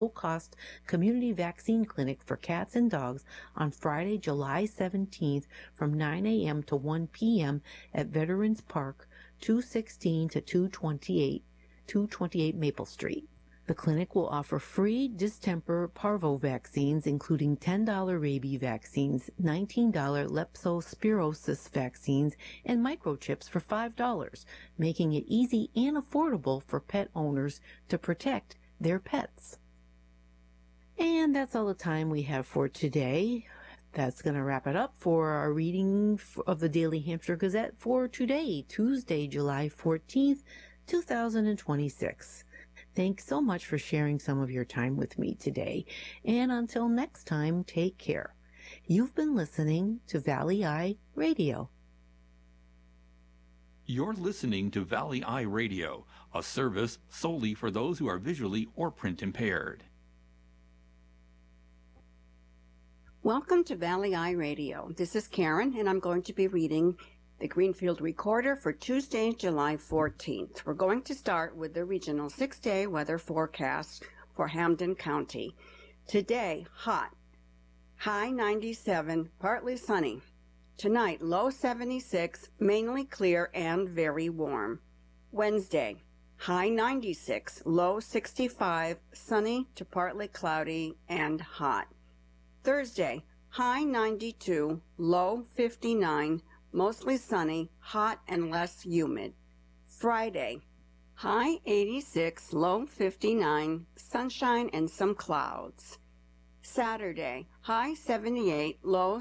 low-cost community vaccine clinic for cats and dogs on Friday, July 17th from 9 a.m. to 1 p.m. at Veterans Park, 216 to 228 Maple Street. The clinic will offer free distemper parvo vaccines, including $10 rabies vaccines, $19 leptospirosis vaccines, and microchips for $5, making it easy and affordable for pet owners to protect their pets. And that's all the time we have for today. That's going to wrap it up for our reading of the Daily Hampshire Gazette for today, Tuesday, July 14th, 2026. Thanks so much for sharing some of your time with me today. And until next time, take care. You've been listening to Valley Eye Radio. You're listening to Valley Eye Radio, a service solely for those who are visually or print impaired. Welcome to Valley Eye Radio. This is Karen, and I'm going to be reading the Greenfield Recorder for Tuesday, July 14th. We're going to start with the regional 6-day weather forecast for Hampden County. Today, hot. High 97, partly sunny. Tonight, low 76, mainly clear and very warm. Wednesday, high 96, low 65, sunny to partly cloudy and hot. Thursday, high 92, low 59, mostly sunny, hot and less humid. Friday, high 86, low 59, sunshine and some clouds. Saturday, high 78, low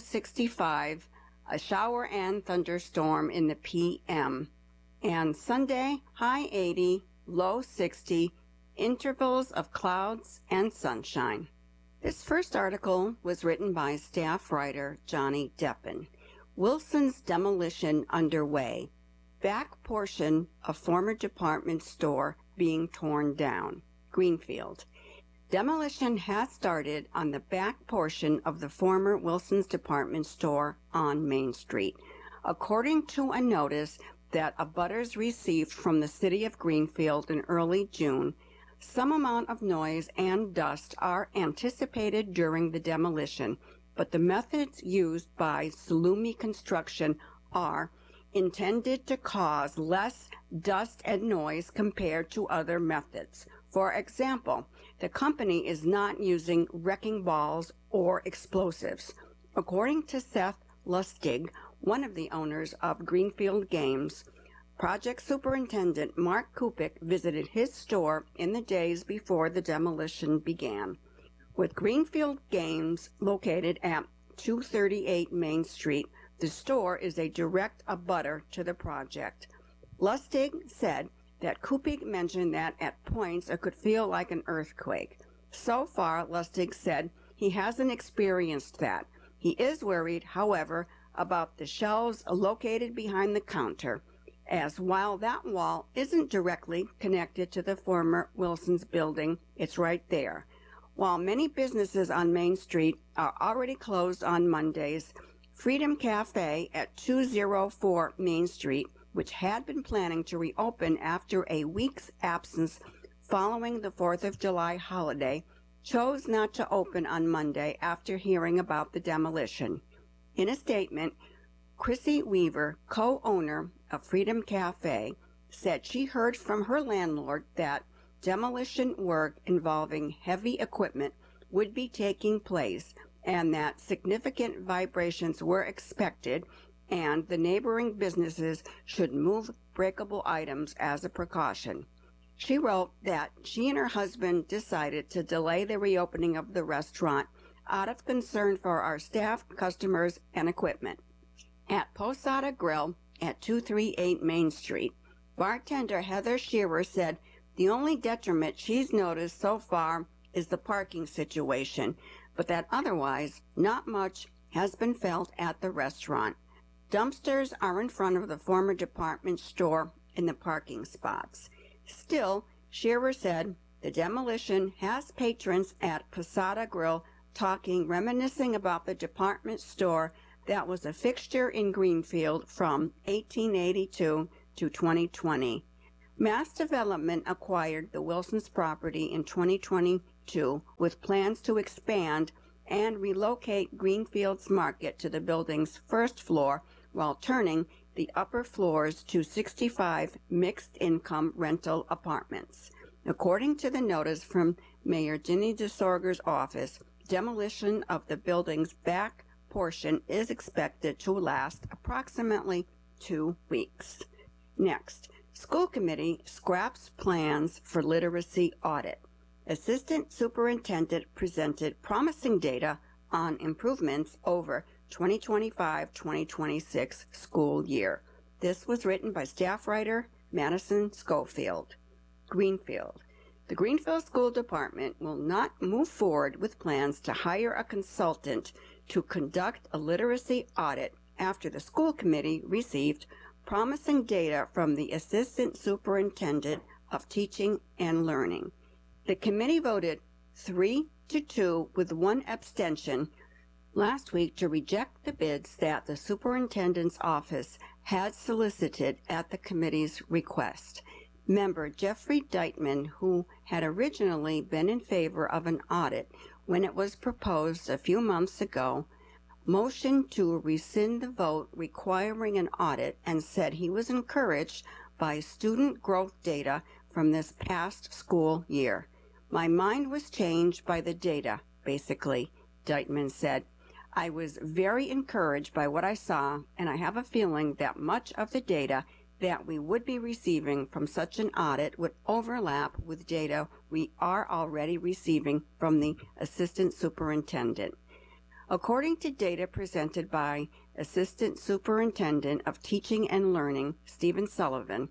65, a shower and thunderstorm in the p.m. And Sunday, high 80, low 60, intervals of clouds and sunshine. This first article was written by staff writer Johnny Deppen. Wilson's demolition underway. Back portion of former department store being torn down. Greenfield. Demolition has started on the back portion of the former Wilson's department store on Main Street, according to a notice that abutters received from the city of Greenfield in early June. Some amount of noise and dust are anticipated during the demolition, but the methods used by Salumi Construction are intended to cause less dust and noise compared to other methods. For example, the company is not using wrecking balls or explosives. According to Seth Lustig, one of the owners of Greenfield Games, Project Superintendent Mark Kupik visited his store in the days before the demolition began. With Greenfield Games located at 238 Main Street, the store is a direct abutter to the project. Lustig said that Kupik mentioned that at points it could feel like an earthquake. So far, Lustig said he hasn't experienced that. He is worried, however, about the shelves located behind the counter, as while that wall isn't directly connected to the former Wilson's building, it's right there. While many businesses on Main Street are already closed on Mondays, Freedom Cafe at 204 Main Street, which had been planning to reopen after a week's absence following the 4th of July holiday, chose not to open on Monday after hearing about the demolition. In a statement, Chrissy Weaver, co-owner of Freedom Cafe, said she heard from her landlord that demolition work involving heavy equipment would be taking place and that significant vibrations were expected and the neighboring businesses should move breakable items as a precaution. She wrote that she and her husband decided to delay the reopening of the restaurant out of concern for our staff, customers, and equipment. At Posada Grill at 238 Main Street, bartender Heather Shearer said the only detriment she's noticed so far is the parking situation, but that otherwise not much has been felt at the restaurant. Dumpsters are in front of the former department store in the parking spots. Still, Shearer said the demolition has patrons at Posada Grill talking, reminiscing about the department store that was a fixture in Greenfield from 1882 to 2020. Mass Development acquired the Wilson's property in 2022 2 with plans to expand and relocate Greenfield's Market to the building's first floor while turning the upper floors to 65 mixed-income rental apartments. According to the notice from Mayor Ginny DeSorger's office, demolition of the building's back portion is expected to last approximately 2 weeks. Next, school committee scraps plans for literacy audit. Assistant superintendent presented promising data on improvements over 2025-2026 school year. This was written by staff writer Madison Schofield. Greenfield. The Greenfield School Department will not move forward with plans to hire a consultant to conduct a literacy audit after the school committee received promising data from the Assistant Superintendent of Teaching and Learning. The committee voted 3-2 with 1 abstention last week to reject the bids that the superintendent's office had solicited at the committee's request. Member Jeffrey Deitman, who had originally been in favor of an audit when it was proposed a few months ago, motioned to rescind the vote requiring an audit and said he was encouraged by student growth data from this past school year. My mind was changed by the data, basically, Deitman said. I was very encouraged by what I saw, and I have a feeling that much of the data that we would be receiving from such an audit would overlap with data we are already receiving from the Assistant Superintendent. According to data presented by Assistant Superintendent of Teaching and Learning, Stephen Sullivan,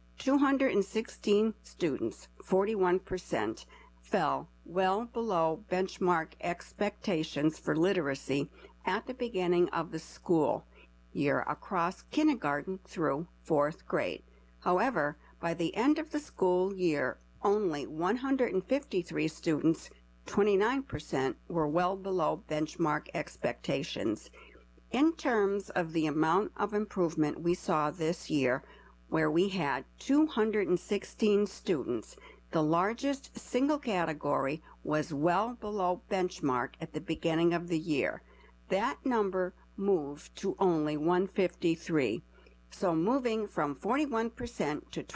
216 students, 41%, fell well below benchmark expectations for literacy at the beginning of the school year across kindergarten through 4th grade. However, by the end of the school year, only 153 students, 29%, were well below benchmark expectations. In terms of the amount of improvement we saw this year, where we had 216 students, the largest single category was well below benchmark at the beginning of the year. That number moved to only 153, so moving from 41% to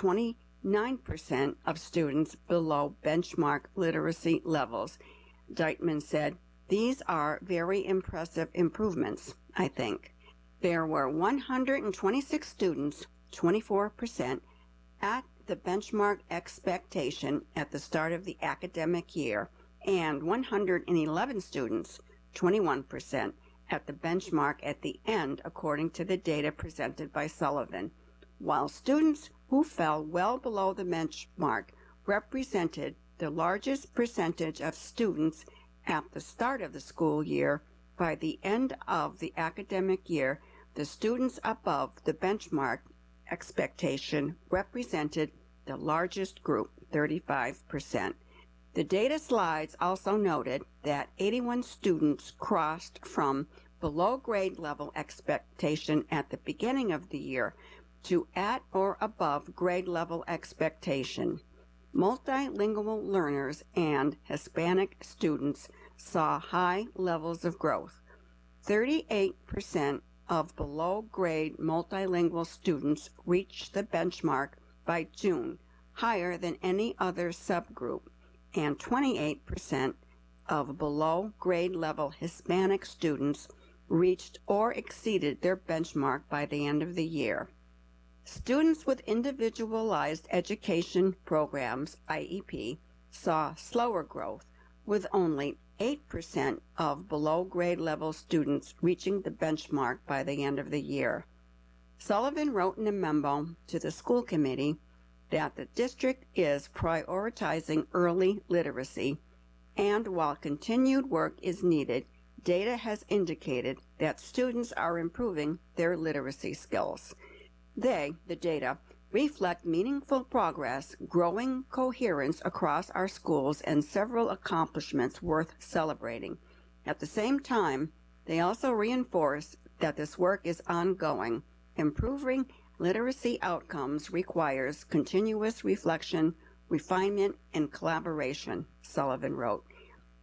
29% of students below benchmark literacy levels. Deitman said, "These are very impressive improvements, I think." There were 126 students, 24%, at the benchmark expectation at the start of the academic year, and 111 students, 21%, at the benchmark at the end, according to the data presented by Sullivan, while students who fell well below the benchmark represented the largest percentage of students at the start of the school year. By the end of the academic year, the students above the benchmark expectation represented the largest group, 35%. The data slides also noted that 81 students crossed from below grade level expectation at the beginning of the year to at or above grade level expectation. Multilingual learners and Hispanic students saw high levels of growth. 38% of below grade multilingual students reached the benchmark by June, higher than any other subgroup, and 28% of below grade level Hispanic students reached or exceeded their benchmark by the end of the year. Students with individualized education programs, IEP, saw slower growth, with only 8% of below grade level students reaching the benchmark by the end of the year. Sullivan wrote in a memo to the school committee that the district is prioritizing early literacy, and while continued work is needed, data has indicated that students are improving their literacy skills. They, the data, reflect meaningful progress, growing coherence across our schools, and several accomplishments worth celebrating. At the same time, they also reinforce that this work is ongoing. Improving literacy outcomes requires continuous reflection, refinement, and collaboration, Sullivan wrote.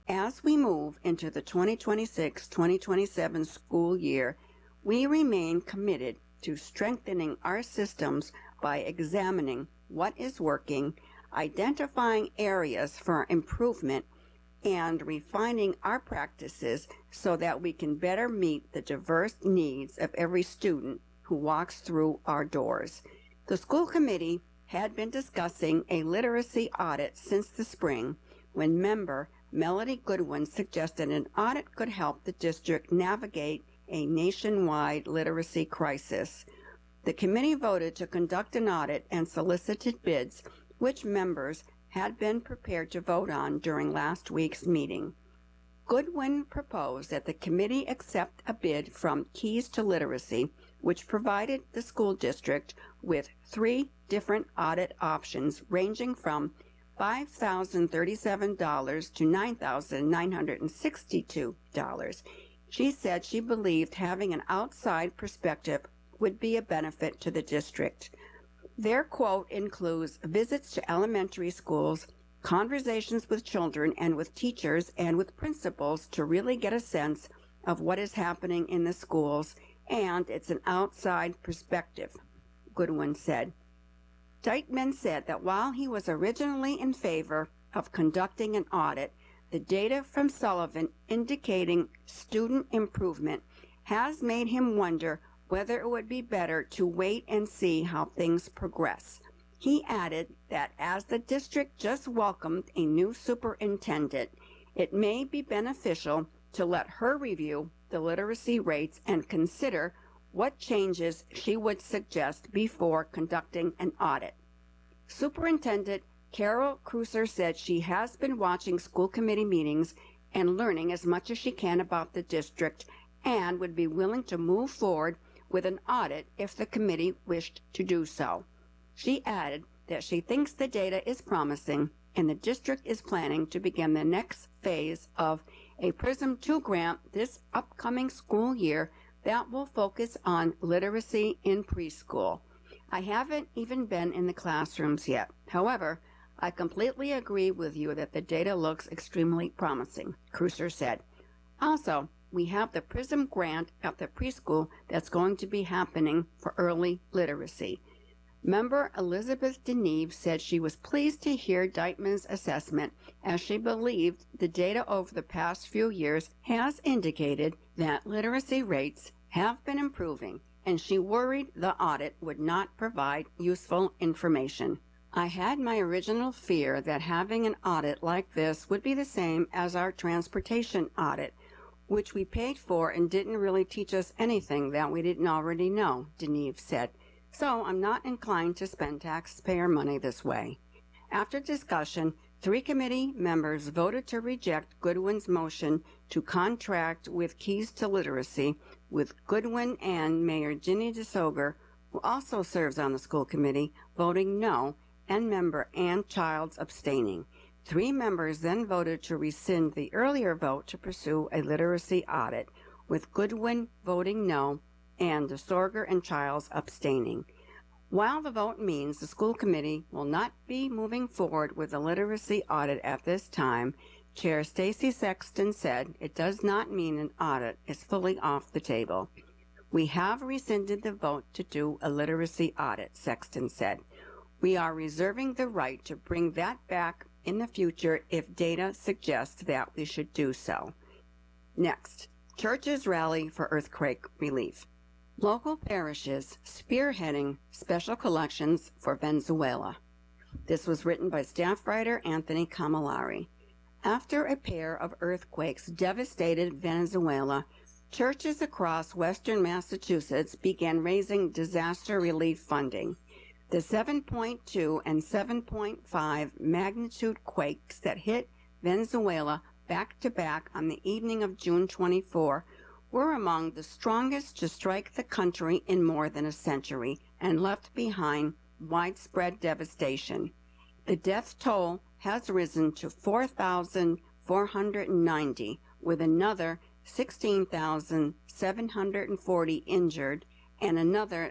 As we move into the 2026-2027 school year, we remain committed to strengthening our systems by examining what is working, identifying areas for improvement, and refining our practices so that we can better meet the diverse needs of every student who walks through our doors. The school committee had been discussing a literacy audit since the spring when member Melody Goodwin suggested an audit could help the district navigate a nationwide literacy crisis. The committee voted to conduct an audit and solicited bids, which members had been prepared to vote on during last week's meeting. Goodwin proposed that the committee accept a bid from Keys to Literacy, which provided the school district with 3 different audit options ranging from $5,037 to $9,962. She said she believed having an outside perspective would be a benefit to the district. Their quote includes visits to elementary schools, conversations with children and with teachers and with principals to really get a sense of what is happening in the schools, and it's an outside perspective, Goodwin said. Deitman said that while he was originally in favor of conducting an audit, the data from Sullivan indicating student improvement has made him wonder whether it would be better to wait and see how things progress. He added that as the district just welcomed a new superintendent, it may be beneficial to let her review the literacy rates and consider what changes she would suggest before conducting an audit. Superintendent Carol Cruiser said she has been watching school committee meetings and learning as much as she can about the district and would be willing to move forward with an audit if the committee wished to do so. She added that she thinks the data is promising and the district is planning to begin the next phase of a PRISM 2 grant this upcoming school year that will focus on literacy in preschool. I haven't even been in the classrooms yet. However, I completely agree with you that the data looks extremely promising, Cruiser said. Also, we have the PRISM grant at the preschool that's going to be happening for early literacy. Member Elizabeth Deneve said she was pleased to hear Deitman's assessment, as she believed the data over the past few years has indicated that literacy rates have been improving, and she worried the audit would not provide useful information. I had my original fear that having an audit like this would be the same as our transportation audit, which we paid for and didn't really teach us anything that we didn't already know, Deneve said. So I'm not inclined to spend taxpayer money this way. After discussion, 3 committee members voted to reject Goodwin's motion to contract with Keys to Literacy, with Goodwin and Mayor Ginny DeSoger, who also serves on the school committee, voting no, and member Ann Childs abstaining. 3 members then voted to rescind the earlier vote to pursue a literacy audit, with Goodwin voting no and DeSoger and Childs abstaining. While the vote means the school committee will not be moving forward with a literacy audit at this time, Chair Stacy Sexton said it does not mean an audit is fully off the table. We have rescinded the vote to do a literacy audit, Sexton said. We are reserving the right to bring that back in the future if data suggests that we should do so. Next, churches rally for earthquake relief. Local parishes spearheading special collections for Venezuela. This was written by staff writer Anthony Camilleri. After a pair of earthquakes devastated Venezuela, churches across western Massachusetts began raising disaster relief funding. The 7.2 and 7.5 magnitude quakes that hit Venezuela back-to-back on the evening of June 24 were among the strongest to strike the country in more than a century and left behind widespread devastation. The death toll has risen to 4,490, with another 16,740 injured and another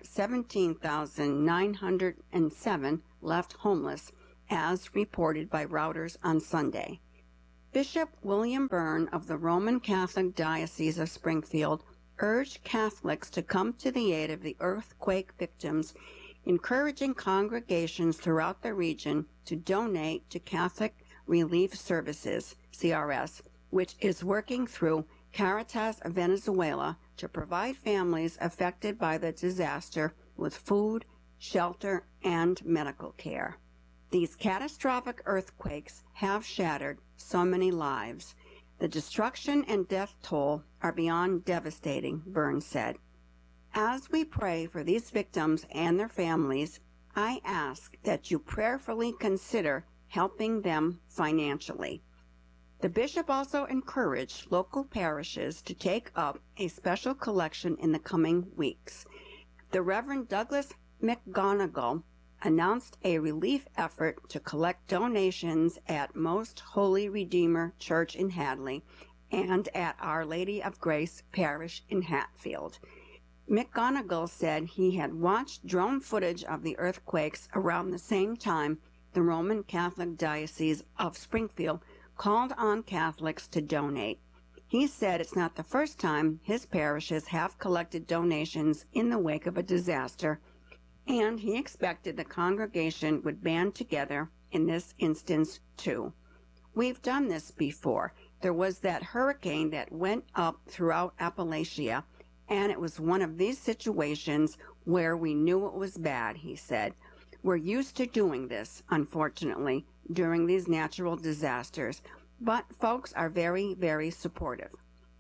17,907 left homeless, as reported by Reuters on Sunday. Bishop William Byrne of the Roman Catholic Diocese of Springfield urged Catholics to come to the aid of the earthquake victims, encouraging congregations throughout the region to donate to Catholic Relief Services, CRS, which is working through Caritas Venezuela to provide families affected by the disaster with food, shelter, and medical care. These catastrophic earthquakes have shattered so many lives. The destruction and death toll are beyond devastating, Byrne said. As we pray for these victims and their families, I ask that you prayerfully consider helping them financially. The bishop also encouraged local parishes to take up a special collection in the coming weeks. The Reverend Douglas McGonigal announced a relief effort to collect donations at Most Holy Redeemer Church in Hadley and at Our Lady of Grace Parish in Hatfield. McGonigal said he had watched drone footage of the earthquakes around the same time the Roman Catholic Diocese of Springfield called on Catholics to donate. He said it's not the first time his parishes have collected donations in the wake of a disaster, and he expected the congregation would band together in this instance too. We've done this before. There was that hurricane that went up throughout Appalachia, and it was one of these situations where we knew it was bad, he said. We're used to doing this, unfortunately, during these natural disasters, but folks are very, very supportive.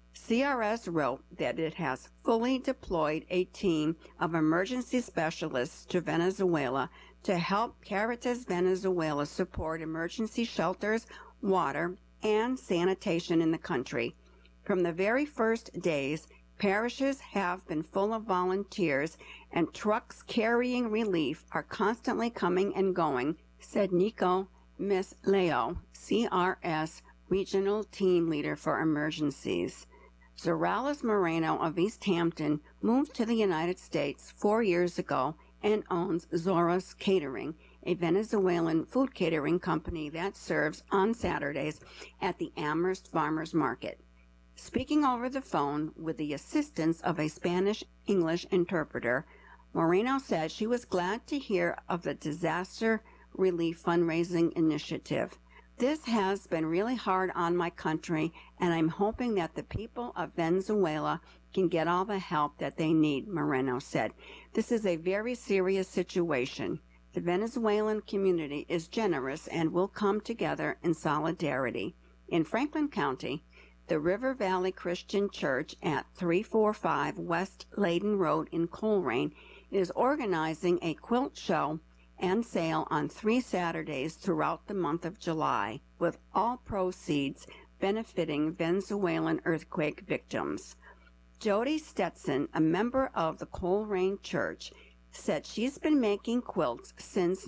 CRS wrote that it has fully deployed a team of emergency specialists to Venezuela to help Caritas Venezuela support emergency shelters, water, and sanitation in the country. From the very first days, parishes have been full of volunteers, and trucks carrying relief are constantly coming and going, said Nico Misleo, CRS Regional Team Leader for Emergencies. Zoralis Moreno of East Hampton moved to the United States 4 years ago and owns Zora's Catering, a Venezuelan food catering company that serves on Saturdays at the Amherst Farmers Market. Speaking over the phone with the assistance of a Spanish-English interpreter, Moreno said she was glad to hear of the disaster relief fundraising initiative. This has been really hard on my country, and I'm hoping that the people of Venezuela can get all the help that they need, Moreno said. This is a very serious situation. The Venezuelan community is generous and will come together in solidarity. In Franklin County, the River Valley Christian Church at 345 West Layden Road in Colerain is organizing a quilt show and sale on 3 Saturdays throughout the month of July, with all proceeds benefiting Venezuelan earthquake victims. Jody Stetson, a member of the Colerain Church, said she's been making quilts since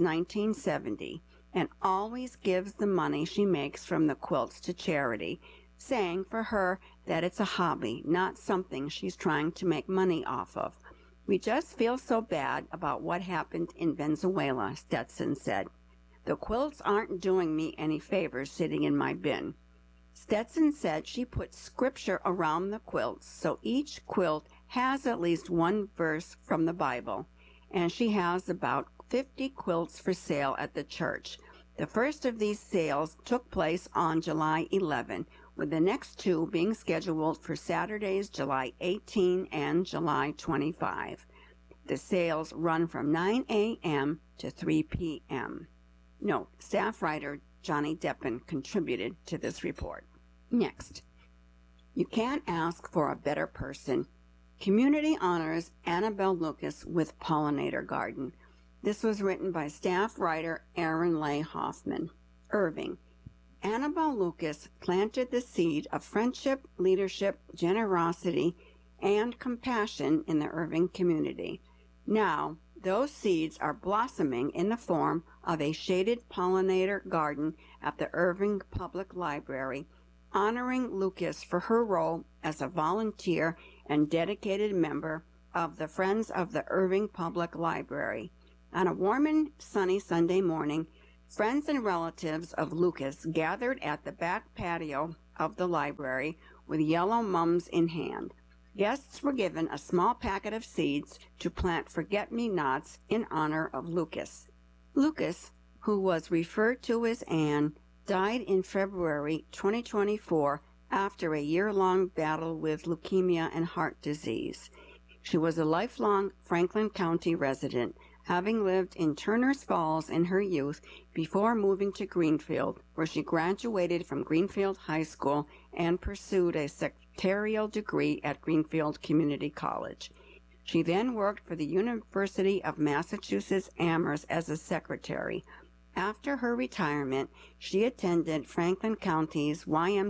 1970 and always gives the money she makes from the quilts to charity, saying for her that it's a hobby, not something she's trying to make money off of. We just feel so bad about what happened in Venezuela, Stetson said. The quilts aren't doing me any favors sitting in my bin. Stetson said she put scripture around the quilts, so each quilt has at least one verse from the Bible, and she has about 50 quilts for sale at the church. The first of these sales took place on July 11, with the next 2 being scheduled for Saturdays, July 18 and July 25. The sales run from 9 a.m. to 3 p.m. Note, staff writer Johnny Deppen contributed to this report. Next, you can't ask for a better person. Community honors Annabelle Lucas with Pollinator Garden. This was written by staff writer Aaron Leigh Hoffman. Irving. Annabelle Lucas planted the seed of friendship, leadership, generosity, and compassion in the Irving community. Now, those seeds are blossoming in the form of a shaded pollinator garden at the Irving Public Library, honoring Lucas for her role as a volunteer and dedicated member of the Friends of the Irving Public Library. On a warm and sunny Sunday morning, Friends and relatives of Lucas gathered at the back patio of the library with yellow mums in hand. Guests were given a small packet of seeds to plant forget-me-nots in honor of Lucas. Lucas, who was referred to as Anne, died in February 2024 after a year-long battle with leukemia and heart disease. She was a lifelong Franklin County resident, having lived in Turners Falls in her youth before moving to Greenfield, where she graduated from Greenfield High School and pursued a secretarial degree at Greenfield Community College. She then worked for the University of Massachusetts Amherst as a secretary. After her retirement, she attended Franklin County's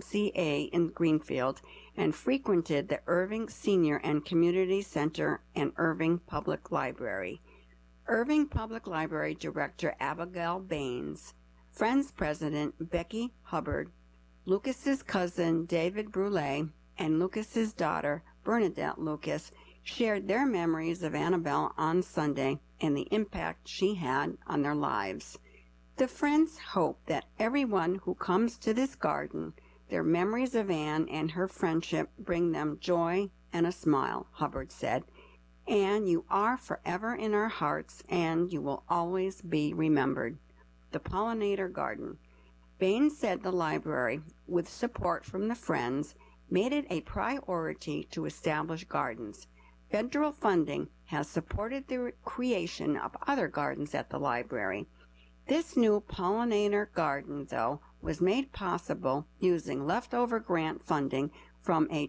YMCA in Greenfield and frequented the Irving Senior and Community Center and Irving Public Library. Irving Public Library Director Abigail Baines, Friends President Becky Hubbard, Lucas's cousin David Brule, and Lucas's daughter Bernadette Lucas shared their memories of Annabelle on Sunday and the impact she had on their lives. The friends hope that everyone who comes to this garden, their memories of Anne and her friendship bring them joy and a smile, Hubbard said. Anne, you are forever in our hearts, and you will always be remembered. The Pollinator Garden. Baines said the library, with support from the Friends, made it a priority to establish gardens. Federal funding has supported the creation of other gardens at the library. This new pollinator garden, though, was made possible using leftover grant funding from a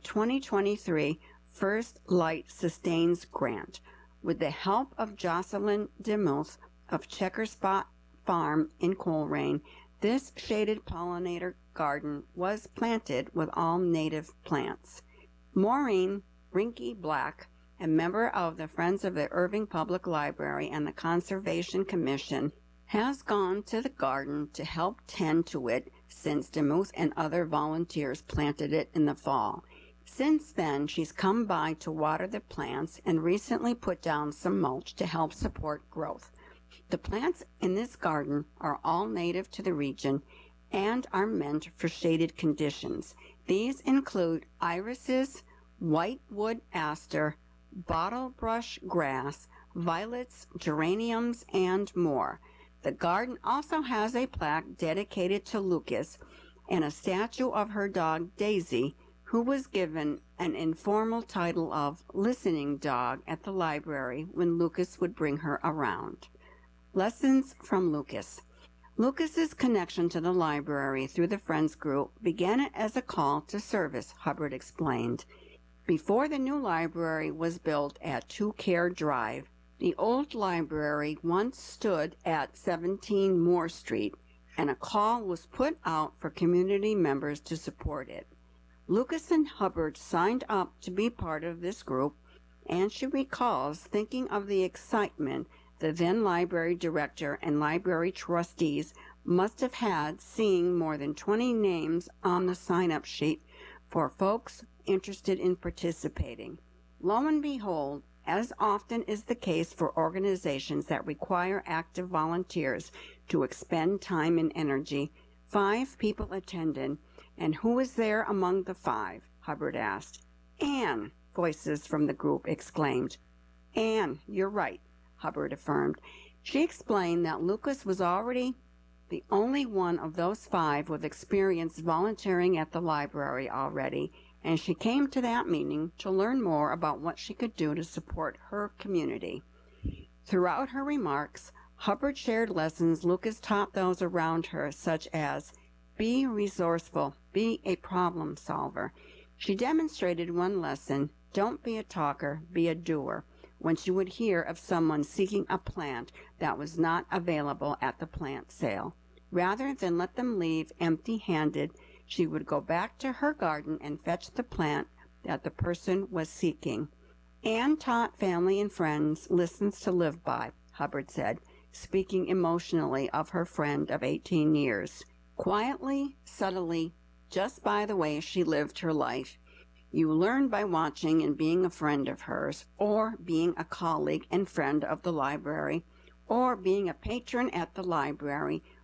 2023 First Light Sustains grant. With the help of Jocelyn DeMuth of Checker Spot Farm in Coleraine, this shaded pollinator garden was planted with all native plants. Maureen Rinky Black, a member of the Friends of the Irving Public Library and the Conservation Commission, has gone to the garden to help tend to it since DeMuth and other volunteers planted it in the fall. Since then, she's come by to water the plants and recently put down some mulch to help support growth. The plants in this garden are all native to the region and are meant for shaded conditions. These include irises, whitewood aster, bottlebrush grass, violets, geraniums, and more. The garden also has a plaque dedicated to Lucas and a statue of her dog Daisy, who was given an informal title of listening dog at the library when Lucas would bring her around. Lessons from Lucas. Lucas's connection to the library through the Friends group began as a call to service, Hubbard explained. Before the new library was built at 2 Care Drive, the old library once stood at 17 Moore Street, and a call was put out for community members to support it. Lucas and Hubbard signed up to be part of this group, and she recalls thinking of the excitement the then library director and library trustees must have had seeing more than 20 names on the sign-up sheet for folks interested in participating. Lo and behold, as often is the case for organizations that require active volunteers to expend time and energy, 5 people attended. And who was there among the 5? Hubbard asked. Anne, voices from the group exclaimed. Anne, you're right, Hubbard affirmed. She explained that Lucas was already the only one of those 5 with experience volunteering at the library already, and she came to that meeting to learn more about what she could do to support her community. Throughout her remarks, Hubbard shared lessons Lucas taught those around her, such as be resourceful, be a problem solver. She demonstrated one lesson, don't be a talker, be a doer, when she would hear of someone seeking a plant that was not available at the plant sale. Rather than let them leave empty-handed, she would go back to her garden and fetch the plant that the person was seeking. Anne taught family and friends lessons to live by, Hubbard said, speaking emotionally of her friend of 18 years. Quietly, subtly, just by the way she lived her life. You learn by watching and being a friend of hers, or being a colleague and friend of the library, or being a patron at the library,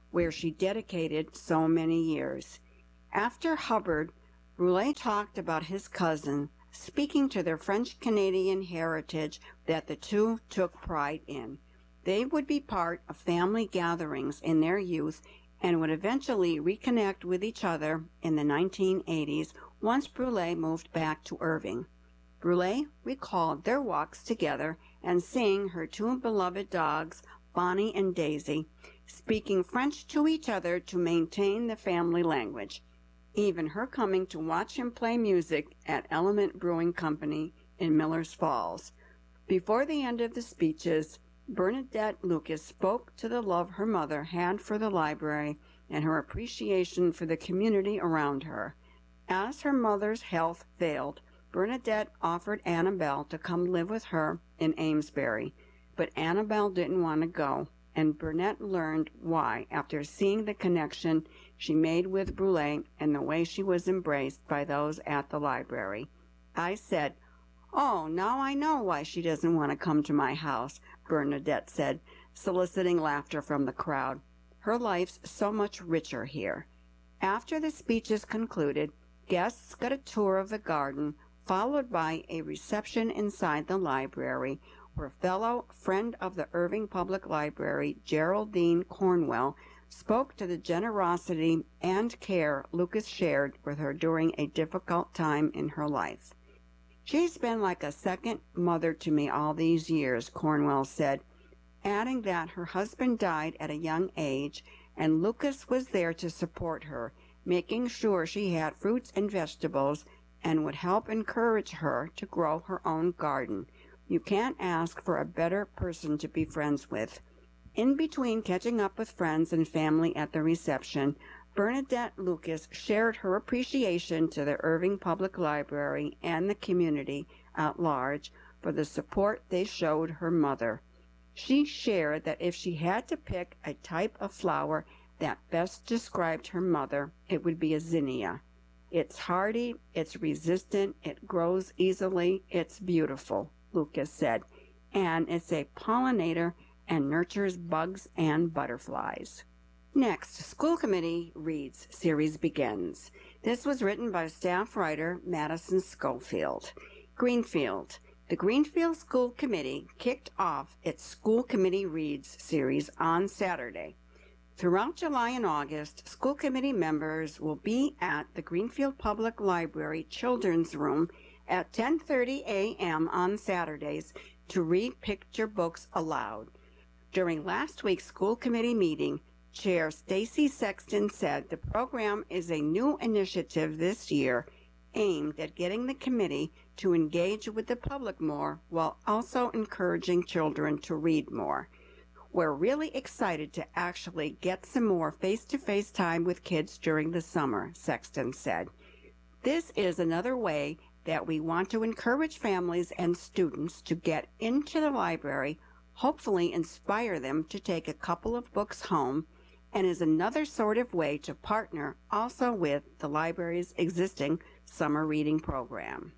where she dedicated so many years. After Hubbard, Brule talked about his cousin, speaking to their French-Canadian heritage that the two took pride in. They would be part of family gatherings in their youth and would eventually reconnect with each other in the 1980s once Brule moved back to Irving. Brule recalled their walks together and seeing her two beloved dogs, Bonnie and Daisy, speaking French to each other to maintain the family language. Even her coming to watch him play music at Element Brewing Company in Millers Falls. Before the end of the speeches, Bernadette Lucas spoke to the love her mother had for the library and her appreciation for the community around her. As her mother's health failed, Bernadette offered Annabelle to come live with her in Amesbury, but Annabelle didn't want to go, and Bernadette learned why after seeing the connection she made with Brule and the way she was embraced by those at the library. I said, "Oh, now I know why she doesn't want to come to my house," Bernadette said, soliciting laughter from the crowd. "Her life's so much richer here." After the speeches concluded, guests got a tour of the garden, followed by a reception inside the library, where fellow friend of the Irving Public Library, Geraldine Cornwell, spoke to the generosity and care Lucas shared with her during a difficult time in her life. "She's been like a second mother to me all these years," Cornwell said, adding that her husband died at a young age and Lucas was there to support her, making sure she had fruits and vegetables and would help encourage her to grow her own garden. You can't ask for a better person to be friends with. In between catching up with friends and family at the reception, Bernadette Lucas shared her appreciation to the Irving Public Library and the community at large for the support they showed her mother. She shared that if she had to pick a type of flower that best described her mother, it would be a zinnia. "It's hardy, it's resistant, it grows easily, it's beautiful," Lucas said, "and it's a pollinator and nurtures bugs and butterflies." Next, School Committee Reads series begins. This was written by staff writer Madison Schofield. Greenfield. The Greenfield School Committee kicked off its School Committee Reads series on Saturday. Throughout July and August, school committee members will be at the Greenfield Public Library Children's Room at 10:30 a.m. on Saturdays to read picture books aloud. During last week's school committee meeting, Chair Stacy Sexton said the program is a new initiative this year aimed at getting the committee to engage with the public more while also encouraging children to read more. "We're really excited to actually get some more face-to-face time with kids during the summer," Sexton said. "This is another way that we want to encourage families and students to get into the library, hopefully inspire them to take a couple of books home, and is another sort of way to partner also with the library's existing summer reading program."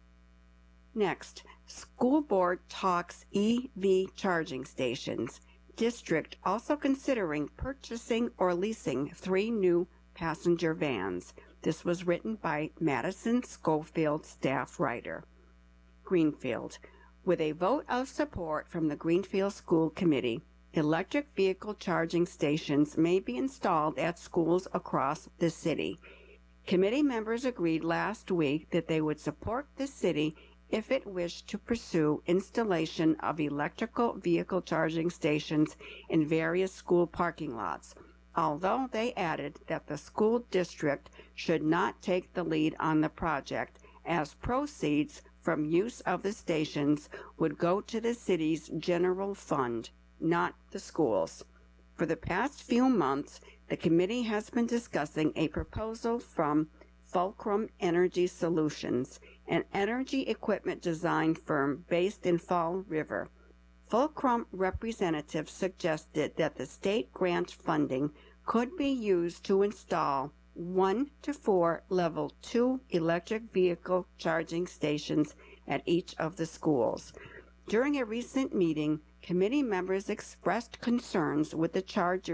Next, School Board talks EV charging stations. District also considering purchasing or leasing 3 new passenger vans. This was written by Madison Schofield, staff writer. Greenfield. With a vote of support from the Greenfield School Committee, electric vehicle charging stations may be installed at schools across the city. Committee members agreed last week that they would support the city if it wished to pursue installation of electrical vehicle charging stations in various school parking lots, although they added that the school district should not take the lead on the project, as proceeds from use of the stations would go to the city's general fund, not the schools. For the past few months, the committee has been discussing a proposal from Fulcrum Energy Solutions, an energy equipment design firm based in Fall River. Fulcrum representatives suggested that the state grant funding could be used to install 1 to 4 level 2 electric vehicle charging stations at each of the schools. During a recent meeting, committee members expressed concerns with the chargers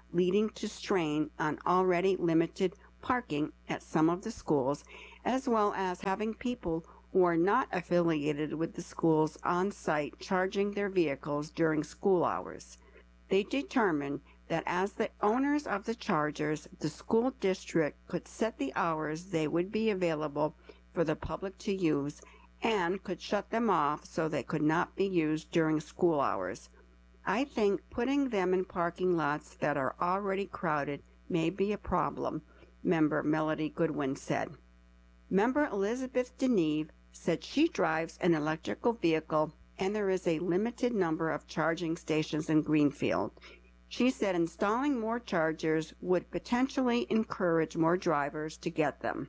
leading to strain on already limited parking at some of the schools, as well as having people who are not affiliated with the schools on site charging their vehicles during school hours. They determined that as the owners of the chargers, the school district could set the hours they would be available for the public to use and could shut them off so they could not be used during school hours. I think putting them in parking lots that are already crowded may be a problem, member Melody Goodwin said. Member Elizabeth Deneve said she drives an electrical vehicle and there is a limited number of charging stations in Greenfield. She said installing more chargers would potentially encourage more drivers to get them.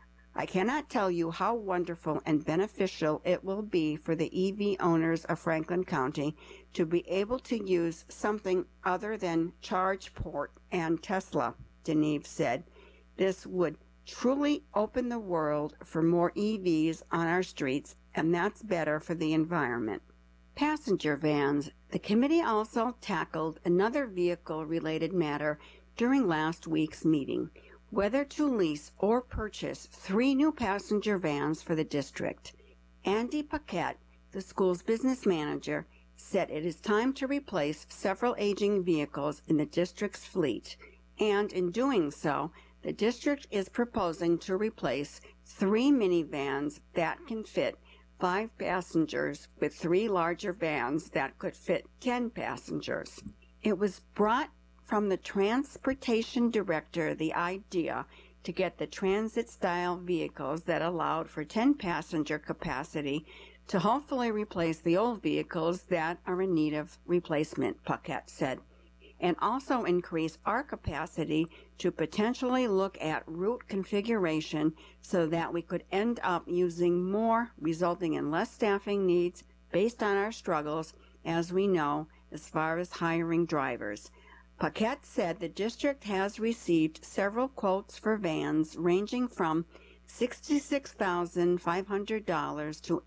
I cannot tell you how wonderful and beneficial it will be for the EV owners of Franklin County to be able to use something other than ChargePort and Tesla, Deneve said. This would truly open the world for more EVs on our streets, and that's better for the environment. Passenger vans. The committee also tackled another vehicle-related matter during last week's meeting, whether to lease or purchase 3 new passenger vans for the district. Andy Paquette, the school's business manager, said it is time to replace several aging vehicles in the district's fleet, and in doing so, the district is proposing to replace 3 minivans that can fit 5 passengers with 3 larger vans that could fit 10 passengers. It was brought from the transportation director the idea to get the transit-style vehicles that allowed for 10-passenger capacity to hopefully replace the old vehicles that are in need of replacement, Paquette said, and also increase our capacity to potentially look at route configuration so that we could end up using more, resulting in less staffing needs based on our struggles, as we know, as far as hiring drivers. Paquette said the district has received several quotes for vans ranging from $66,500 to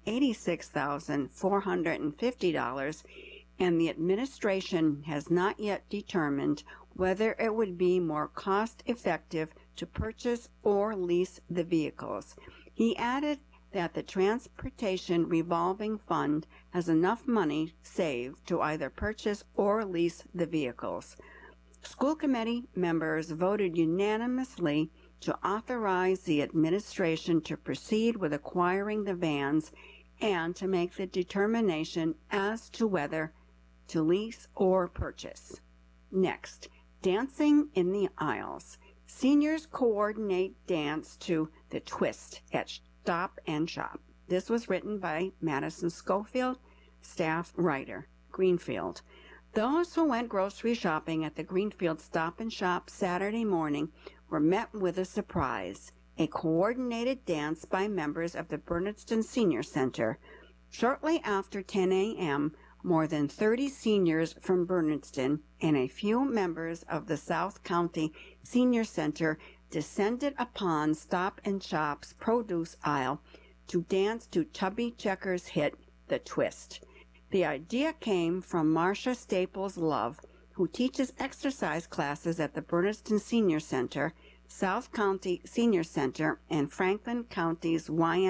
$86,450, and the administration has not yet determined whether it would be more cost-effective to purchase or lease the vehicles. He added that the Transportation Revolving Fund has enough money saved to either purchase or lease the vehicles. School committee members voted unanimously to authorize the administration to proceed with acquiring the vans and to make the determination as to whether to lease or purchase. Next, dancing in the aisles. Seniors coordinate dance to The Twist at Stop and Shop. This was written by Madison Schofield, staff writer, Greenfield. Those who went grocery shopping at the Greenfield Stop and Shop Saturday morning were met with a surprise, a coordinated dance by members of the Bernardston Senior Center. Shortly after 10 a.m., more than 30 seniors from Bernardston and a few members of the South County Senior Center descended upon Stop and Shop's produce aisle to dance to Chubby Checker's hit, The Twist. The idea came from Marcia Staples Love, who teaches exercise classes at the Bernardston Senior Center, South County Senior Center, and Franklin County's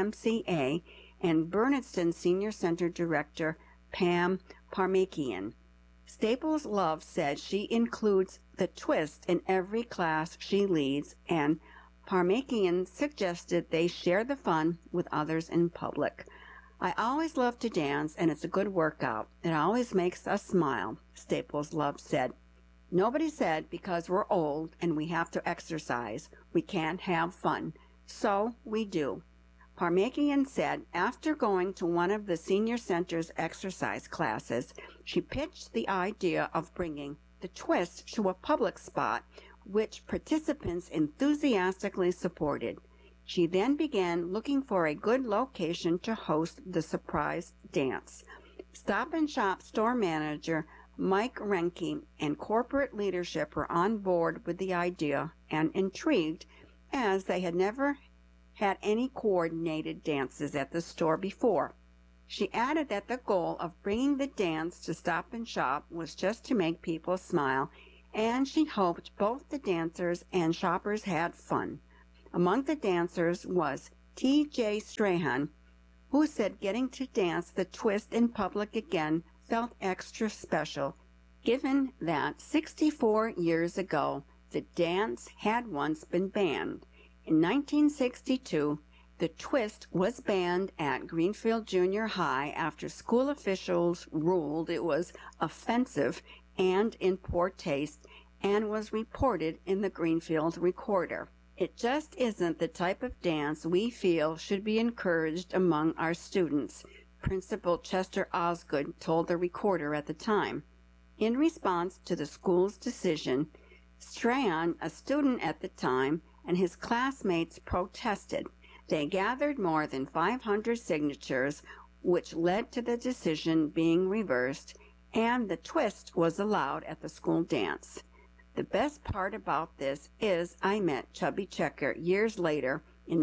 YMCA, and Bernardston Senior Center Director Pam Parmakian. Staples Love said she includes The Twist in every class she leads, and Parmakian suggested they share the fun with others in public. I always love to dance, and it's a good workout. It always makes us smile, Staples Love said. Nobody said because we're old and we have to exercise, we can't have fun. So we do. Parmakian said after going to one of the senior center's exercise classes, she pitched the idea of bringing The Twist to a public spot, which participants enthusiastically supported. She then began looking for a good location to host the surprise dance. Stop and Shop store manager Mike Renke and corporate leadership were on board with the idea and intrigued, as they had never had any coordinated dances at the store before. She added that the goal of bringing the dance to Stop and Shop was just to make people smile and she hoped both the dancers and shoppers had fun. Among the dancers was T.J. Strahan, who said getting to dance the twist in public again felt extra special, given that 64 years ago the dance had once been banned. In 1962, the twist was banned at Greenfield Junior High after school officials ruled it was offensive and in poor taste, and was reported in the Greenfield Recorder. It just isn't the type of dance we feel should be encouraged among our students, Principal Chester Osgood told the Recorder at the time. In response to the school's decision, Strahan, a student at the time, and his classmates protested. They gathered more than 500 signatures, which led to the decision being reversed, and the twist was allowed at the school dance. The best part about this is I met Chubby Checker years later in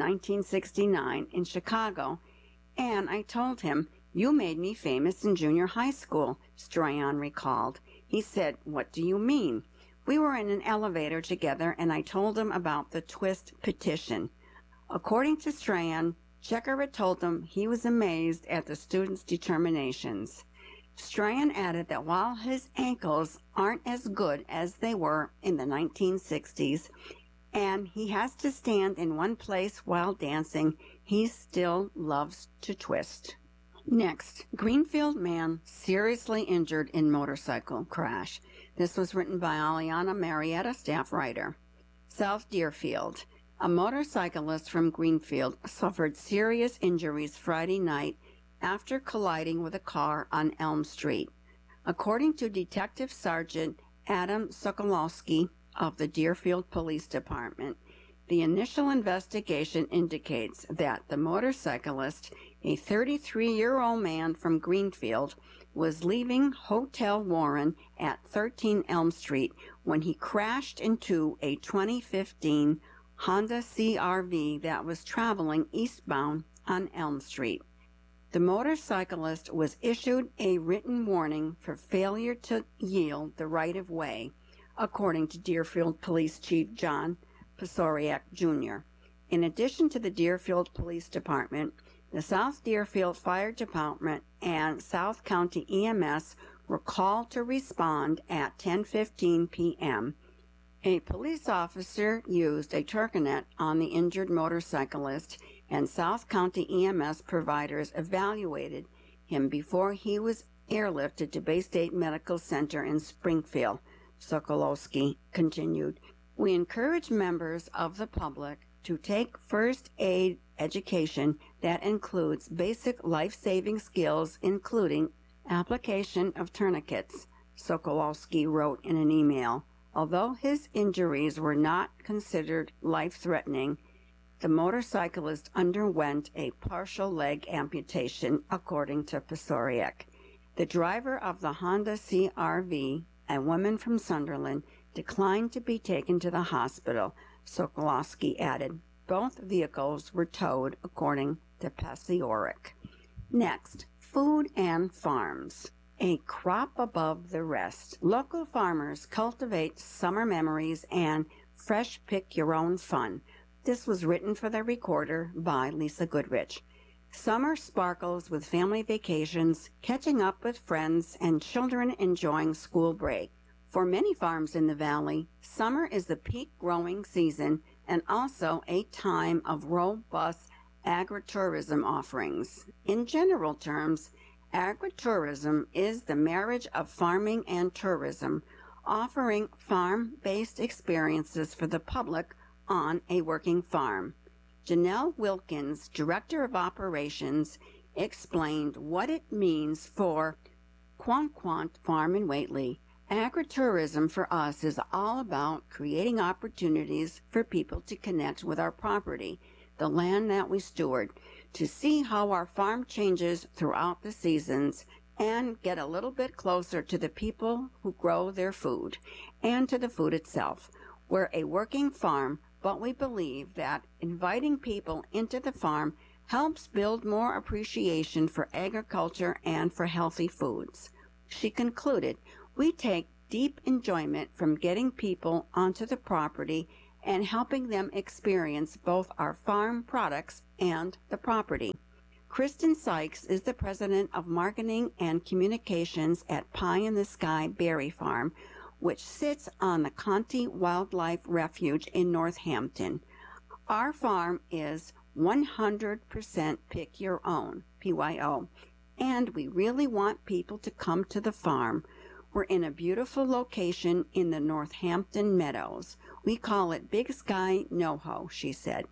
1969 in Chicago, and I told him, "You made me famous in junior high school," Strahan recalled. He said, "What do you mean?" We were in an elevator together, and I told him about the twist petition. According to Strahan, Checker had told him he was amazed at the students' determinations. Strahan added that while his ankles aren't as good as they were in the 1960s, and he has to stand in one place while dancing, he still loves to twist. Next, Greenfield man seriously injured in motorcycle crash. This was written by Aliana Marietta, staff writer. South Deerfield. A motorcyclist from Greenfield suffered serious injuries Friday night after colliding with a car on Elm Street. According to Detective Sergeant Adam Sokolowski of the Deerfield Police Department, the initial investigation indicates that the motorcyclist, a 33-year-old man from Greenfield, was leaving Hotel Warren at 13 Elm Street when he crashed into a 2015 Honda CR-V that was traveling eastbound on Elm Street. The motorcyclist was issued a written warning for failure to yield the right-of-way, according to Deerfield Police Chief John Pasoriak, Jr. In addition to the Deerfield Police Department, the South Deerfield Fire Department and South County EMS were called to respond at 10:15 p.m. A police officer used a tourniquet on the injured motorcyclist, and South County EMS providers evaluated him before he was airlifted to Bay State Medical Center in Springfield, Sokolowski continued. We encourage members of the public to take first aid education that includes basic life-saving skills, including application of tourniquets, Sokolowski wrote in an email. Although his injuries were not considered life-threatening, the motorcyclist underwent a partial leg amputation, according to Pasoriak. The driver of the Honda CR-V, a woman from Sunderland, declined to be taken to the hospital, Sokolowski added. Both vehicles were towed, according to Pasoriak. Next, food and farms. A crop above the rest. Local farmers cultivate summer memories and fresh pick-your-own fun. This was written for the Recorder by Lisa Goodrich. Summer sparkles with family vacations, catching up with friends, and children enjoying school break. For many farms in the valley, summer is the peak growing season and also a time of robust agritourism offerings. In general terms, agritourism is the marriage of farming and tourism, offering farm-based experiences for the public on a working farm. Janelle Wilkins, Director of Operations, explained what it means for Quant Farm in Whately. Agritourism for us is all about creating opportunities for people to connect with our property, the land that we steward, to see how our farm changes throughout the seasons, and get a little bit closer to the people who grow their food and to the food itself. We're a working farm, but we believe that inviting people into the farm helps build more appreciation for agriculture and for healthy foods. She concluded, we take deep enjoyment from getting people onto the property and helping them experience both our farm products and the property. Kristen Sykes is the president of marketing and communications at Pie in the Sky Berry Farm, which sits on the Conte Wildlife Refuge in Northampton. Our farm is 100% pick your own, PYO, and we really want people to come to the farm. We're in a beautiful location in the Northampton Meadows. We call it Big Sky NoHo, she said.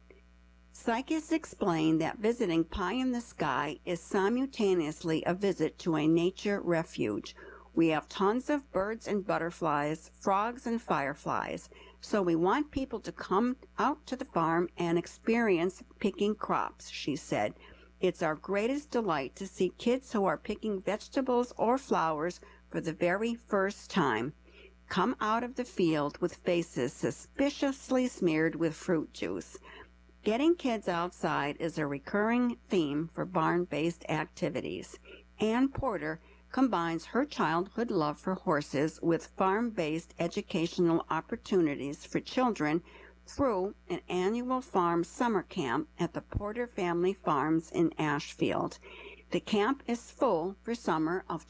Sykes explained that visiting Pie in the Sky is simultaneously a visit to a nature refuge. We have tons of birds and butterflies, frogs and fireflies, so we want people to come out to the farm and experience picking crops, she said. It's our greatest delight to see kids who are picking vegetables or flowers for the very first time come out of the field with faces suspiciously smeared with fruit juice. Getting kids outside is a recurring theme for barn-based activities. Ann Porter combines her childhood love for horses with farm-based educational opportunities for children through an annual farm summer camp at the Porter Family Farms in Ashfield. The camp is full for summer of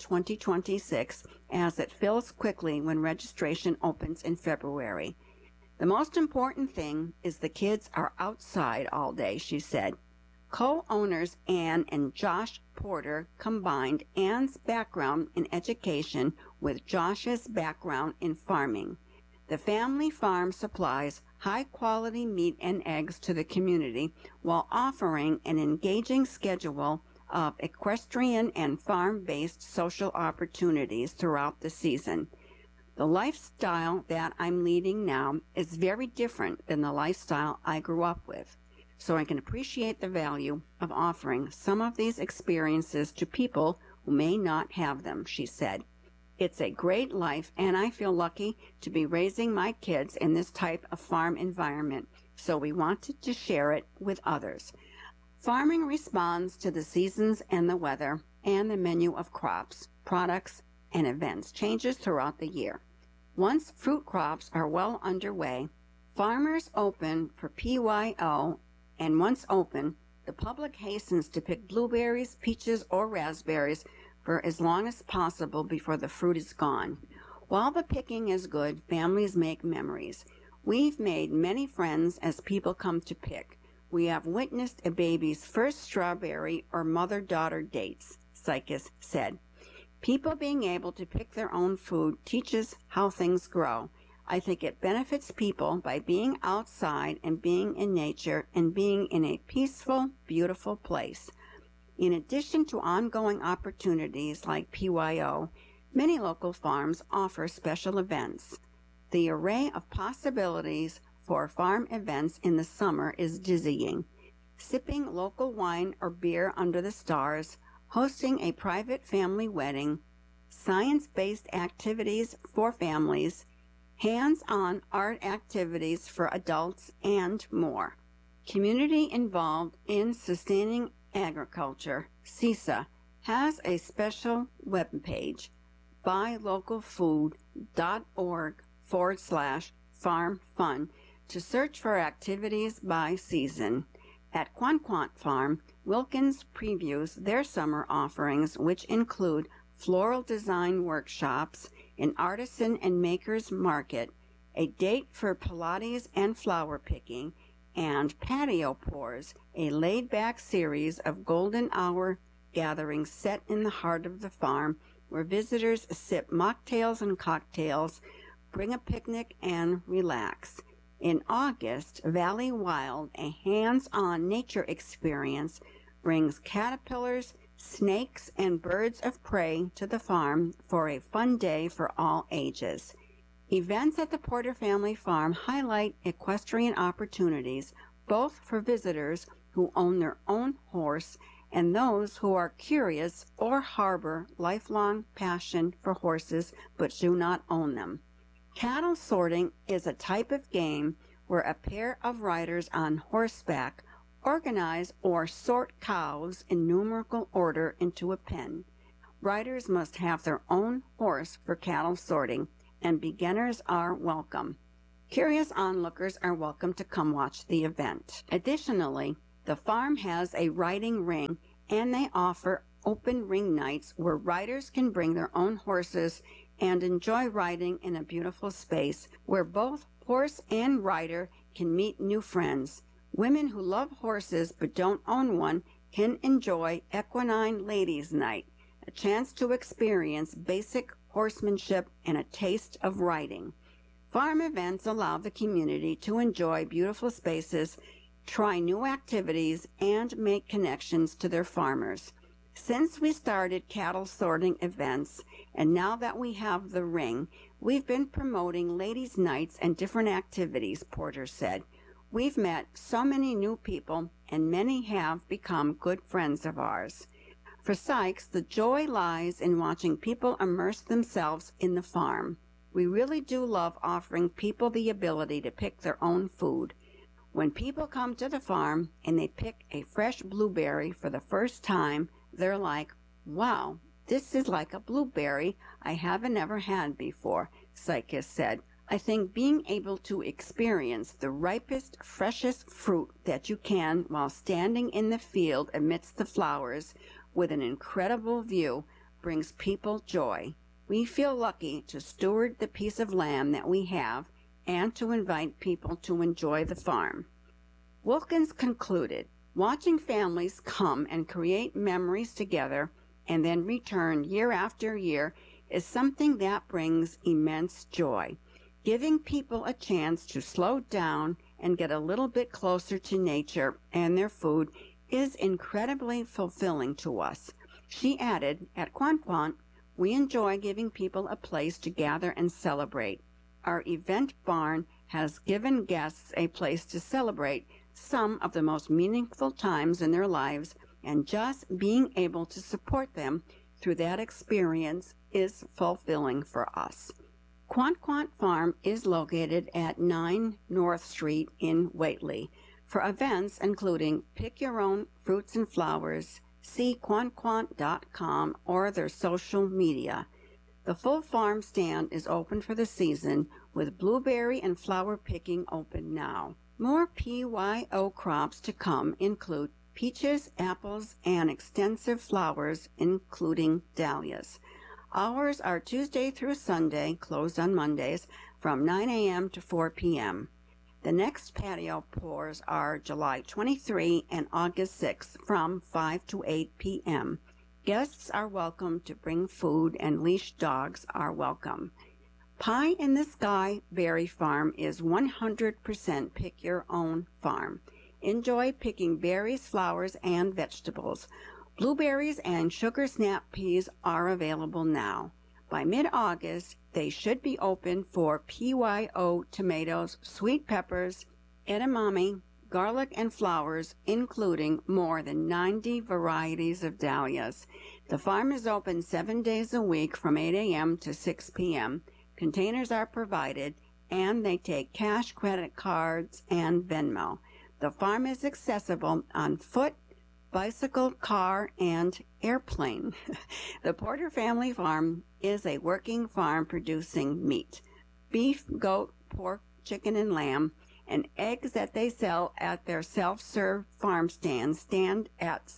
2026 as it fills quickly when registration opens in February. The most important thing is the kids are outside all day, she said. Co-owners Ann and Josh Porter combined Ann's background in education with Josh's background in farming. The family farm supplies high-quality meat and eggs to the community while offering an engaging schedule of equestrian and farm-based social opportunities throughout the season. The lifestyle that I'm leading now is very different than the lifestyle I grew up with, so I can appreciate the value of offering some of these experiences to people who may not have them, she said. It's a great life, and I feel lucky to be raising my kids in this type of farm environment, so we wanted to share it with others. Farming responds to the seasons and the weather, and the menu of crops, products, and events changes throughout the year. Once fruit crops are well underway, farmers open for PYO, and once open, the public hastens to pick blueberries, peaches, or raspberries for as long as possible before the fruit is gone. While the picking is good, families make memories. We've made many friends as people come to pick. We have witnessed a baby's first strawberry or mother-daughter dates, Sykes said. People being able to pick their own food teaches how things grow. I think it benefits people by being outside and being in nature and being in a peaceful, beautiful place. In addition to ongoing opportunities like PYO, many local farms offer special events. The array of possibilities for farm events in the summer is dizzying. Sipping local wine or beer under the stars, hosting a private family wedding, science-based activities for families, hands-on art activities for adults, and more. Community involved in sustaining agriculture, CISA, has a special webpage, buylocalfood.org/farmfun, to search for activities by season. At Quanquant Farm, Wilkins previews their summer offerings, which include floral design workshops, an artisan and makers market, a date for Pilates and flower picking, and Patio Pours, a laid-back series of golden hour gatherings set in the heart of the farm, where visitors sip mocktails and cocktails, bring a picnic, and relax. In August, Valley Wild, a hands-on nature experience, brings caterpillars, snakes, and birds of prey to the farm for a fun day for all ages. Events at the Porter Family Farm highlight equestrian opportunities, both for visitors who own their own horse and those who are curious or harbor lifelong passion for horses but do not own them. Cattle sorting is a type of game where a pair of riders on horseback organize or sort cows in numerical order into a pen. Riders must have their own horse for cattle sorting, and beginners are welcome. Curious onlookers are welcome to come watch the event. Additionally, the farm has a riding ring, and they offer open ring nights where riders can bring their own horses and enjoy riding in a beautiful space where both horse and rider can meet new friends. Women who love horses but don't own one can enjoy Equine Ladies Night, a chance to experience basic horsemanship and a taste of riding. Farm events allow the community to enjoy beautiful spaces, try new activities, and make connections to their farmers. Since we started cattle sorting events, and now that we have the ring, we've been promoting ladies' nights and different activities, Porter said. We've met so many new people, and many have become good friends of ours. For Sykes, the joy lies in watching people immerse themselves in the farm. We really do love offering people the ability to pick their own food. When people come to the farm and they pick a fresh blueberry for the first time, they're like, "Wow, this is like a blueberry I haven't ever had before," Sykes said. "I think being able to experience the ripest, freshest fruit that you can while standing in the field amidst the flowers with an incredible view brings people joy. We feel lucky to steward the piece of land that we have and to invite people to enjoy the farm." Wilkins concluded, "Watching families come and create memories together and then return year after year is something that brings immense joy. Giving people a chance to slow down and get a little bit closer to nature and their food is incredibly fulfilling to us." She added, "At Quanquant, we enjoy giving people a place to gather and celebrate. Our event barn has given guests a place to celebrate some of the most meaningful times in their lives, and just being able to support them through that experience is fulfilling for us." Quanquant Farm is located at 9 North Street in Whately. For events including Pick Your Own Fruits and Flowers, see quanquant.com or their social media. The full farm stand is open for the season, with blueberry and flower picking open now. More PYO crops to come include peaches, apples, and extensive flowers, including dahlias. Hours are Tuesday through Sunday, closed on Mondays, from 9 a.m. to 4 p.m. The next patio pours are July 23 and August 6 from 5 to 8 p.m. Guests are welcome to bring food, and leashed dogs are welcome. Pie in the Sky Berry Farm is 100% pick your own farm. Enjoy picking berries, flowers, and vegetables. Blueberries and sugar snap peas are available now. By mid-August, they should be open for PYO tomatoes, sweet peppers, edamame, garlic, and flowers, including more than 90 varieties of dahlias. The farm is open 7 days a week from 8 a.m. to 6 p.m. Containers are provided, and they take cash, credit cards, and Venmo. The farm is accessible on foot, bicycle, car, and airplane. The Porter Family Farm is a working farm producing meat, beef, goat, pork, chicken, and lamb, and eggs that they sell at their self-serve farm stands stand at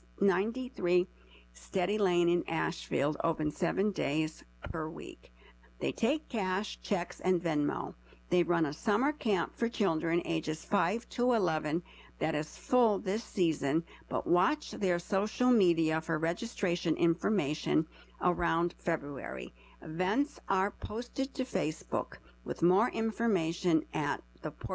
93 Steady Lane in Ashfield, open 7 days per week. They take cash, checks, and Venmo. They run a summer camp for children ages 5 to 11 that is full this season, but watch their social media for registration information around February. Events are posted to Facebook, with more information at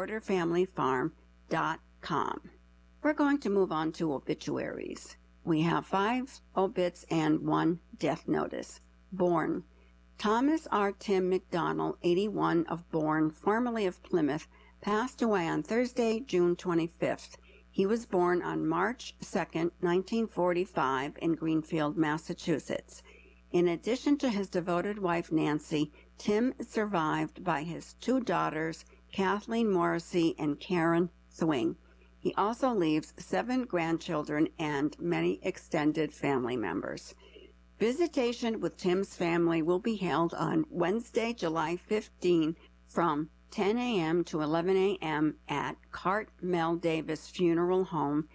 theporterfamilyfarm.com. We're going to move on to obituaries. We have 5 obits and 1 death notice. Born Thomas R. Tim McDonald, 81, of Bourne, formerly of Plymouth, passed away on Thursday, June 25th. He was born on March 2nd, 1945, in Greenfield, Massachusetts. In addition to his devoted wife, Nancy, Tim is survived by his 2 daughters, Kathleen Morrissey and Karen Thwing. He also leaves 7 grandchildren and many extended family members. Visitation with Tim's family will be held on Wednesday, July 15 from 10 a.m. to 11 a.m. at Cartmel Davis Funeral Home,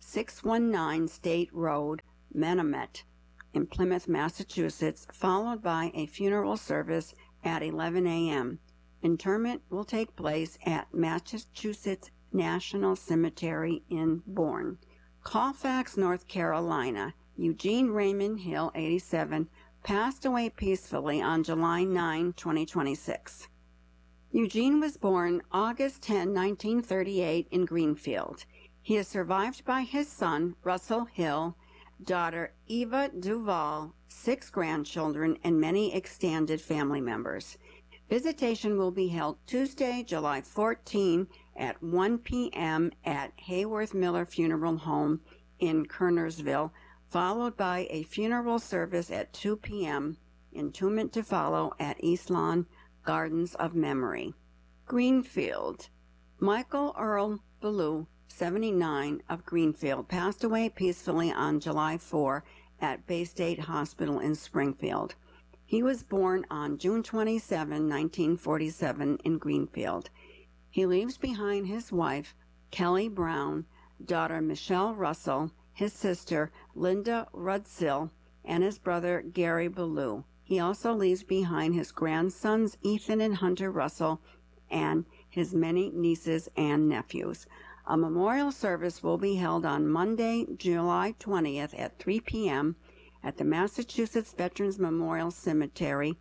619 State Road, Menomet, in Plymouth, Massachusetts, followed by a funeral service at 11 a.m. Interment will take place at Massachusetts National Cemetery in Bourne. Colfax, North Carolina. Eugene Raymond Hill, 87, passed away peacefully on July 9, 2026. Eugene was born August 10, 1938 in Greenfield. He is survived by his son, Russell Hill, daughter Eva Duval, 6 grandchildren, and many extended family members. Visitation will be held Tuesday, July 14 at 1 p.m. at Hayworth Miller Funeral Home in Kernersville, followed by a funeral service at 2 p.m., entombment to follow at Eastlawn Gardens of Memory. Greenfield. Michael Earl Ballou, 79, of Greenfield, passed away peacefully on July 4 at Bay State Hospital in Springfield. He was born on June 27, 1947, in Greenfield. He leaves behind his wife, Kelly Brown, daughter Michelle Russell, his sister Linda Rudsill, and his brother Gary Ballou. He also leaves behind his grandsons Ethan and Hunter Russell and his many nieces and nephews. A memorial service will be held on Monday, July 20th at 3 p.m. at the Massachusetts Veterans Memorial Cemetery,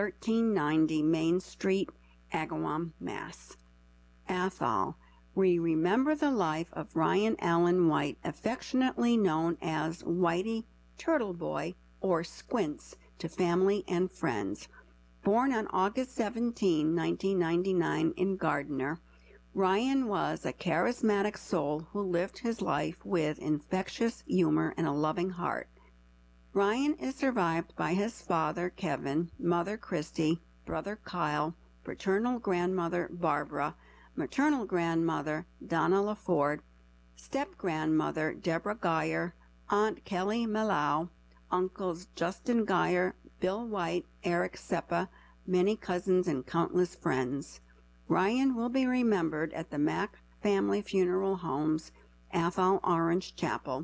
1390 Main Street, Agawam, Mass. Athol. We remember the life of Ryan Allen White, affectionately known as Whitey Turtle Boy or Squints to family and friends. Born on August 17, 1999 in Gardner, Ryan was a charismatic soul who lived his life with infectious humor and a loving heart. Ryan is survived by his father, Kevin, mother, Christy, brother, Kyle, paternal grandmother, Barbara, maternal grandmother, Donna LaFord, step-grandmother, Deborah Geyer, Aunt Kelly Malau, uncles Justin Geyer, Bill White, Eric Seppa, many cousins, and countless friends. Ryan will be remembered at the Mack Family Funeral Homes, Athol Orange Chapel,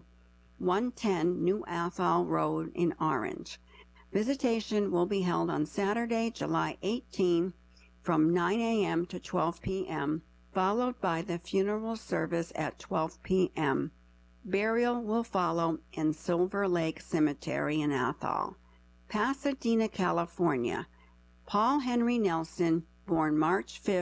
110 New Athol Road in Orange. Visitation will be held on Saturday, July 18, from 9 a.m. to 12 p.m., followed by the funeral service at 12 p.m. Burial will follow in Silver Lake Cemetery in Athol. Pasadena, California. Paul Henry Nelson, born March 5,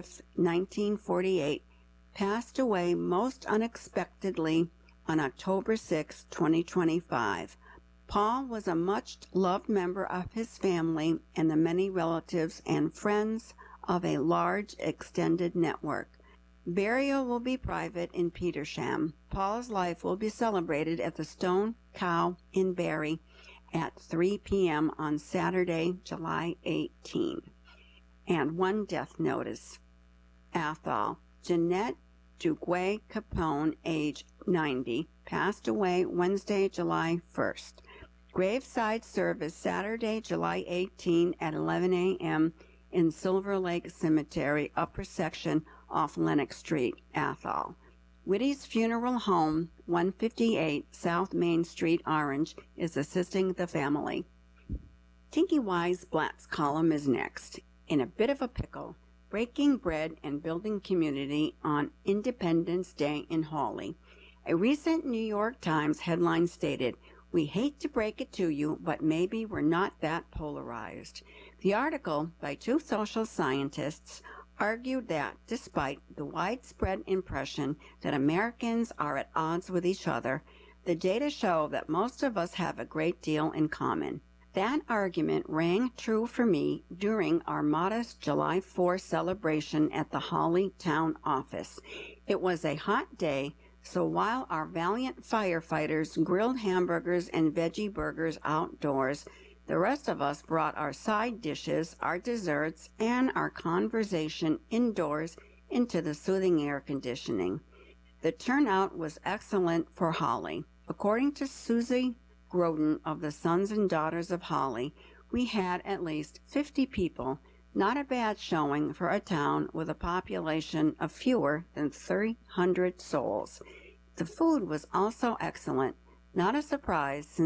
1948, passed away most unexpectedly on October 6, 2025. Paul was a much-loved member of his family and the many relatives and friends of a large extended network. Burial will be private in Petersham. Paul's life will be celebrated at the Stone Cow in Barrie at 3 p.m. on Saturday, July 18. And one death notice. Athol. Jeanette Duguay Capone, age 90, passed away Wednesday, July 1st. Graveside service Saturday, July 18 at 11 a.m. in Silver Lake Cemetery, upper section off Lenox Street, Athol. Whitty's Funeral Home, 158 South Main Street, Orange, is assisting the family. Tinky Wise Blatt's column is next. In a bit of a pickle, breaking bread and building community on Independence Day in Hawley. A recent New York Times headline stated, "We hate to break it to you, but maybe we're not that polarized." The article, by 2 social scientists, argued that despite the widespread impression that Americans are at odds with each other, the data show that most of us have a great deal in common. That argument rang true for me during our modest July 4 celebration at the Hawley Town Office. It was a hot day, so while our valiant firefighters grilled hamburgers and veggie burgers outdoors, the rest of us brought our side dishes, our desserts, and our conversation indoors into the soothing air conditioning. The turnout was excellent for Hawley. According to Susie Groden of the Sons and Daughters of Holly, we had at least 50 people, not a bad showing for a town with a population of fewer than 300 souls. The food was also excellent, not a surprise since